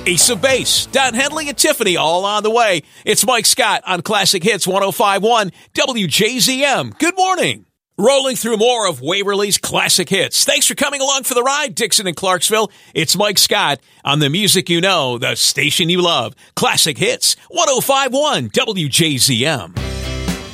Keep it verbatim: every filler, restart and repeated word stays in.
Ace of Base, Don Henley and Tiffany all on the way. It's Mike Scott on Classic Hits one oh five point one W J Z M. Good morning. Rolling through more of Waverly's Classic Hits. Thanks for coming along for the ride, Dixon and Clarksville. It's Mike Scott on the music you know, the station you love. Classic Hits one oh five point one W J Z M.